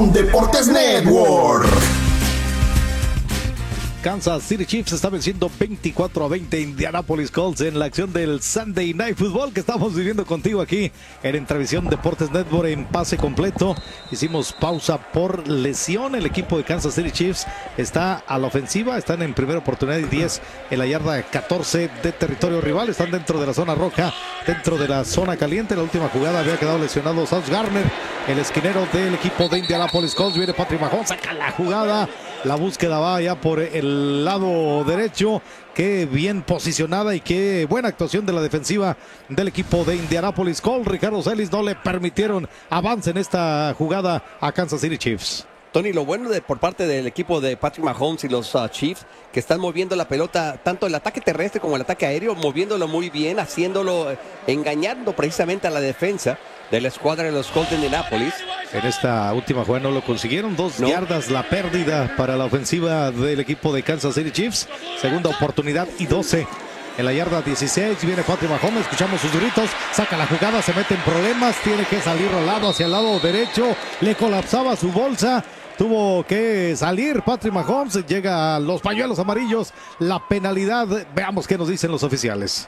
Entravisión Deportes Network. Kansas City Chiefs está venciendo 24-20 Indianapolis Colts en la acción del Sunday Night Football que estamos viviendo contigo aquí en Entravisión Deportes Network en pase completo. Hicimos pausa por lesión. El equipo de Kansas City Chiefs está a la ofensiva, están en primera oportunidad y 10 en la yarda 14 de territorio rival. Están dentro de la zona roja, dentro de la zona caliente. En la última jugada había quedado lesionado Sauce Gardner, el esquinero del equipo de Indianapolis Colts. Viene Patrick Mahomes, saca la jugada. La búsqueda va ya por el lado derecho. Qué bien posicionada y qué buena actuación de la defensiva del equipo de Indianapolis Colts. Ricardo Celis no le permitieron avance en esta jugada a Kansas City Chiefs. Tony, lo bueno por parte del equipo de Patrick Mahomes y los Chiefs, que están moviendo la pelota, tanto el ataque terrestre como el ataque aéreo, moviéndolo muy bien, haciéndolo, engañando precisamente a la defensa de la escuadra de los Colts de Indianapolis. En esta última jugada no lo consiguieron. 2 yardas la pérdida para la ofensiva del equipo de Kansas City Chiefs. Segunda oportunidad y 12. En la yarda 16 viene Patrick Mahomes, escuchamos sus gritos, saca la jugada, se mete en problemas, tiene que salir rolado hacia el lado derecho, le colapsaba su bolsa, tuvo que salir Patrick Mahomes, llega a los pañuelos amarillos, la penalidad, veamos qué nos dicen los oficiales.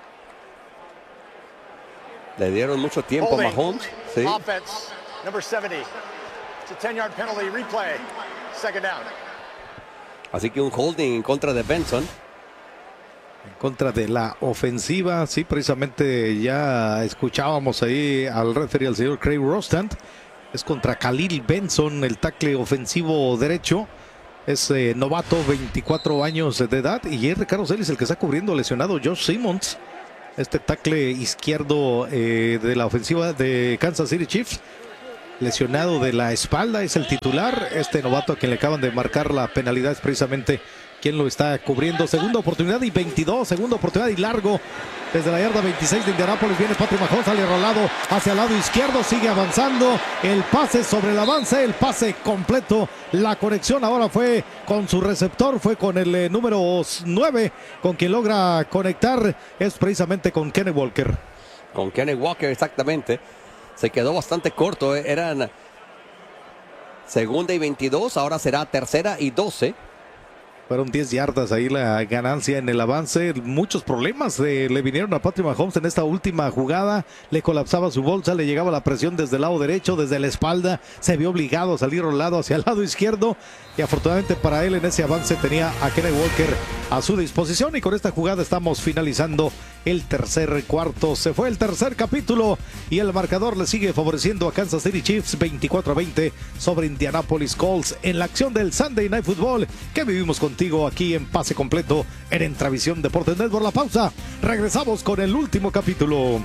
Le dieron mucho tiempo a Mahomes. Sí. Offense, number 70. It's a 10-yard penalty, replay, second down. Así que un holding en contra de Benson. En contra de la ofensiva, sí, precisamente ya escuchábamos ahí al referee, al señor Craig Rostand. Es contra Khalil Benson, el tackle ofensivo derecho. Es novato, 24 años de edad. Y es Ricardo Celis el que está cubriendo lesionado Josh Simmons. Este tackle izquierdo de la ofensiva de Kansas City Chiefs. Lesionado de la espalda, es el titular. Este novato a quien le acaban de marcar la penalidad es precisamente quien lo está cubriendo. Segunda oportunidad y 22, segunda oportunidad y largo. Desde la yarda 26 de Indianapolis viene Patrick Mahomes, sale rolado hacia el lado izquierdo, sigue avanzando. El pase sobre el avance, el pase completo. La conexión ahora fue con su receptor, fue con el número 9, con quien logra conectar, es precisamente con Kenneth Walker. Con Kenneth Walker, exactamente. Se quedó bastante corto, eran segunda y 22, ahora será tercera y 12. Fueron 10 yardas ahí la ganancia en el avance. Muchos problemas le vinieron a Patrick Mahomes en esta última jugada. Le colapsaba su bolsa, le llegaba la presión desde el lado derecho, desde la espalda. Se vio obligado a salir rolado hacia el lado izquierdo. Y afortunadamente para él en ese avance tenía a Kenneth Walker a su disposición. Y con esta jugada estamos finalizando el tercer cuarto. Se fue el tercer capítulo y el marcador le sigue favoreciendo a Kansas City Chiefs 24-20 sobre Indianapolis Colts en la acción del Sunday Night Football que vivimos contigo aquí en pase completo en Entravisión Deportes Network. La pausa, regresamos con el último capítulo.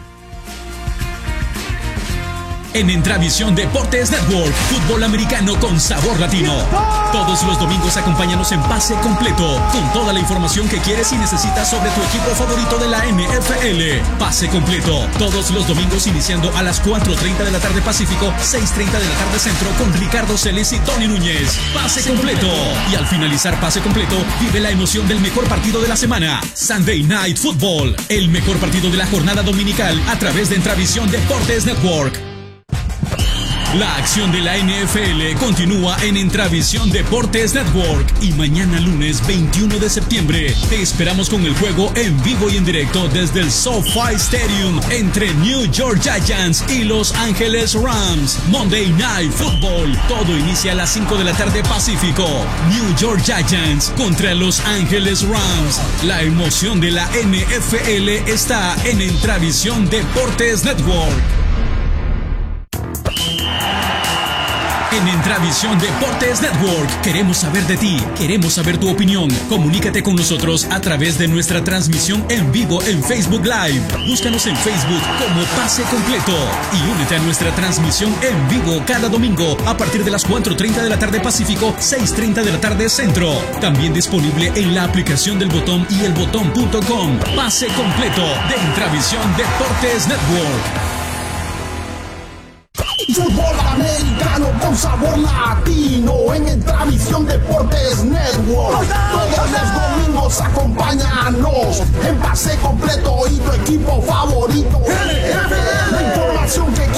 En Entravisión Deportes Network, fútbol americano con sabor latino. Todos los domingos acompáñanos en pase completo, con toda la información que quieres y necesitas sobre tu equipo favorito de la NFL. Pase completo, todos los domingos iniciando a las 4:30 de la tarde Pacífico, 6:30 de la tarde Centro, con Ricardo Celis y Tony Núñez. Pase completo. Y al finalizar pase completo, vive la emoción del mejor partido de la semana. Sunday Night Football, el mejor partido de la jornada dominical a través de Entravisión Deportes Network. La acción de la NFL continúa en Entravisión Deportes Network y mañana lunes 21 de septiembre te esperamos con el juego en vivo y en directo desde el SoFi Stadium entre New York Giants y Los Ángeles Rams. Monday Night Football. Todo inicia a las 5 de la tarde Pacífico. New York Giants contra Los Ángeles Rams. La emoción de la NFL está en Entravisión Deportes Network. En Entravisión Deportes Network queremos saber de ti, queremos saber tu opinión. Comunícate con nosotros a través de nuestra transmisión en vivo en Facebook Live. Búscanos en Facebook como Pase Completo y únete a nuestra transmisión en vivo cada domingo a partir de las 4:30 de la tarde Pacífico, 6:30 de la tarde Centro. También disponible en la aplicación del Botón y elbotón.com. Pase Completo de Entravisión Deportes Network. Fútbol americano con sabor latino en Entravisión Deportes Network. Todos los domingos acompáñanos en pase completo y tu equipo favorito. La información que